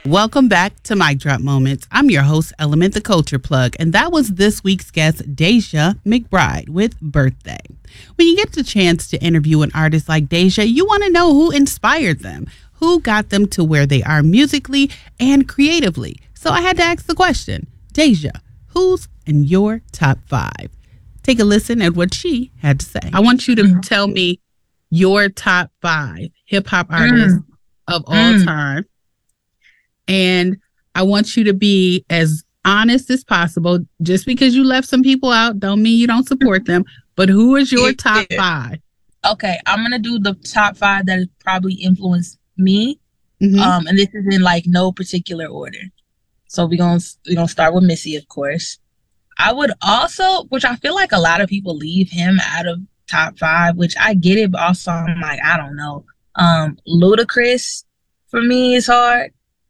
Welcome back to Mic Drop Moments. I'm your host, Element the Culture Plug, and that was this week's guest, Deja McBride, with Birthday. When you get the chance to interview an artist like Deja, you want to know who inspired them, who got them to where they are musically and creatively. So I had to ask the question, Deja, who's in your top 5? Take a listen at what she had to say. I want you to tell me your top 5 hip-hop artists of all time. And I want you to be as honest as possible. Just because you left some people out don't mean you don't support them. But who is your top 5? Okay, I'm going to do the top 5 that has probably influenced me. And this is in like no particular order. So we're gonna start with Missy, of course. I would also, which I feel like a lot of people leave him out of top 5, which I get it, but also I'm like, I don't know. Ludacris for me is hard.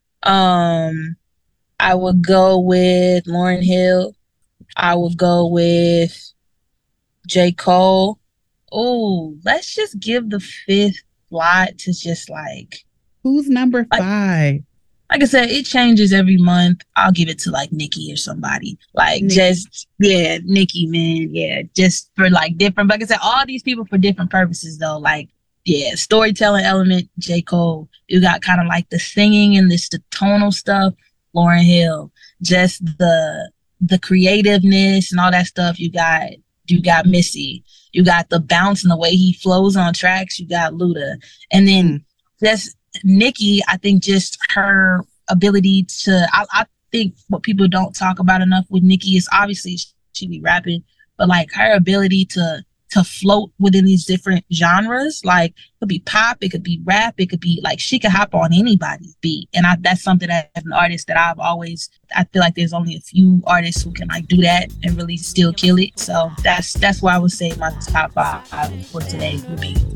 I would go with Lauryn Hill. I would go with J. Cole. Oh, let's just give the 5th slot to just like... Who's number 5? Like I said, it changes every month. I'll give it to like Nicki or somebody. Like Nicki, man. Yeah, just for like different... Like I said, all these people for different purposes though. Like, yeah, storytelling element, J. Cole. You got kind of like the singing and the tonal stuff, Lauryn Hill. Just the creativeness and all that stuff. You got Missy. You got the bounce and the way he flows on tracks. You got Luda. And then just Nicki, I think just her ability to... I think what people don't talk about enough with Nicki is obviously she be rapping, but like her ability to float within these different genres. Like, it could be pop, it could be rap, it could be like, she could hop on anybody's beat. And that's something that as an artist that I feel like there's only a few artists who can like do that and really still kill it. So that's why I would say my top 5 for today would be